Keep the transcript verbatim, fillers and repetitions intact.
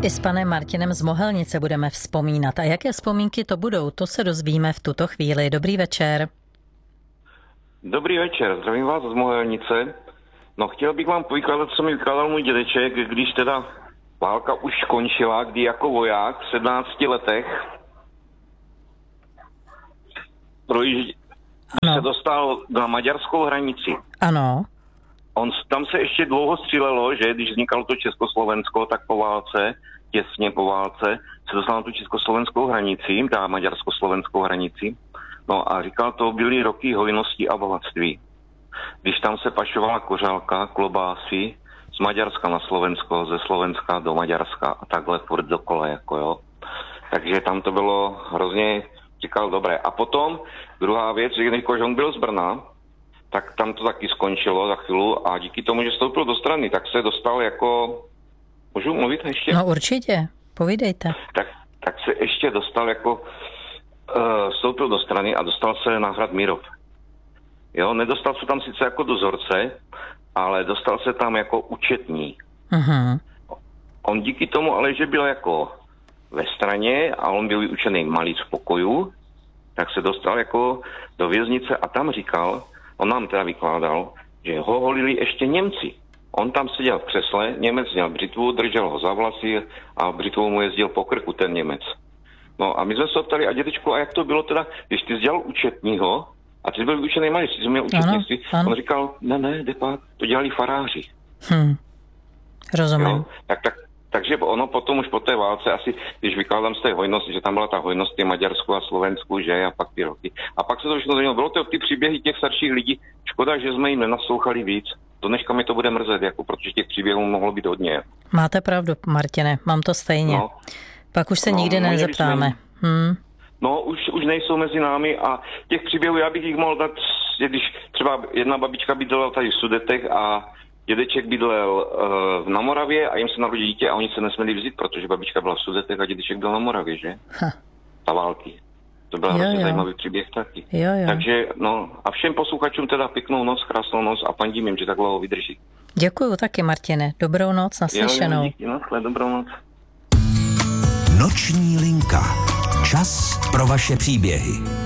I s panem Martinem z Mohelnice budeme vzpomínat. A jaké vzpomínky to budou, to se dozvíme v tuto chvíli. Dobrý večer. Dobrý večer, zdravím vás z Mohelnice. No, chtěl bych vám povykládat, co mi vykládal můj dědeček, když teda válka už skončila, kdy jako voják v sedmnácti letech projíždě, se dostal na maďarskou hranici. Ano. On, tam se ještě dlouho střílelo, že když vznikalo to Československo, tak po válce, těsně po válce, se dostal na tu československou hranici, ta maďarsko-slovenskou hranici. No a říkal, to byly roky hojnosti a bohatství. Když tam se pašovala kořálka, klobásy z Maďarska na Slovensko, ze Slovenska do Maďarska a takhle furt dokola, jako jo. Takže tam to bylo hrozně, říkal, dobré. A potom druhá věc, že když on byl z Brna, tak tam to taky skončilo za chvíli a díky tomu, že vstoupil do strany, tak se dostal jako... Můžu mluvit ještě? No určitě, povídejte. Tak, tak se ještě dostal jako... Uh, vstoupil do strany a dostal se na hrad Mírov. Jo, nedostal se tam sice jako dozorce, ale dostal se tam jako účetní. Uh-huh. On díky tomu, ale že byl jako ve straně a on byl vyučený malý z pokoju, tak se dostal jako do věznice a tam říkal, on nám teda vykládal, že ho holili ještě Němci. On tam seděl v křesle, Němec měl břitvu, držel ho za vlasy a břitvou mu jezdil po krku ten Němec. No a my jsme se optali, a dědečku, a jak to bylo teda, když ty jsi dělal účetního, a ty jsi byl vyučený malý, jsi měl účetnictví, on říkal, ne, ne, depát, to dělali faráři. Hmm. Rozumím. Jo? Tak, tak, takže ono potom už po té válce, asi když vykládám z té hojnosti, že tam byla ta hojnost v Maďarsku a Slovensku, že a pak ty roky. A pak se to všechno změnilo. Bylo to ty příběhy těch starších lidí, škoda, že jsme jim nenaslouchali víc. Do dneška mi to bude mrzet, jako, protože těch příběhů mohlo být hodně. Máte pravdu, Martine, mám to stejně. No. Pak už se no, nikdy no, nezeptáme. Jsme... Hmm. No, už, už nejsou mezi námi a těch příběhů já bych jich mohl dát, když třeba jedna babička bydlela tady v Sudetech a dědeček bydlel uh, na Moravě a jim se narodí dítě a oni se nesměli vzít, protože babička byla v Sudetech a dědeček byl na Moravě, že? Ha. Ta války. To byl hrozně zajímavý příběh taky. Jo, jo. Takže, no, a všem posluchačům teda pěknou noc, krásnou noc a paní jim, že tak dlouho vydrží. Děkuju taky, Martine. Dobrou noc, naslyšenou. Jo, díky, no, dobrou noc. Noční linka. Čas pro vaše příběhy.